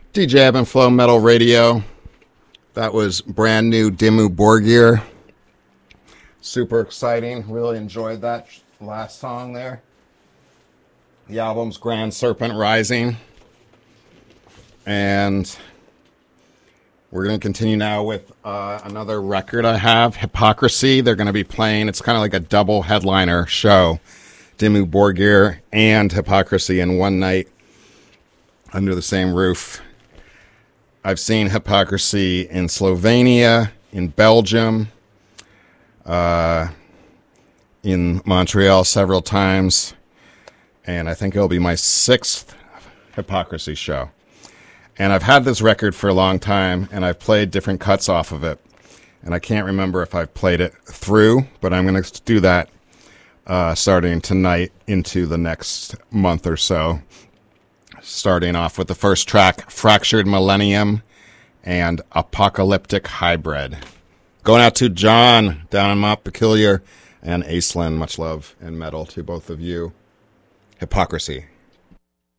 DJ Ebb and Flow Metal Radio. That was brand new Dimmu Borgir. Super exciting. Really enjoyed that last song there. The album's Grand Serpent Rising. And we're going to continue now with another record I have, Hypocrisy. They're going to be playing, it's kind of like a double headliner show. Dimmu Borgir and Hypocrisy in one night under the same roof. I've seen Hypocrisy in Slovenia, in Belgium, in Montreal several times, and I think it'll be my 6th Hypocrisy show. And I've had this record for a long time, and I've played different cuts off of it, and I can't remember if I've played it through, but I'm going to do that starting tonight into the next month or so. Starting off with the first track, Fractured Millennium and Apocalyptic Hybrid. Going out to John down in Montpelier and Aislinn. Much love and metal to both of you. Hypocrisy.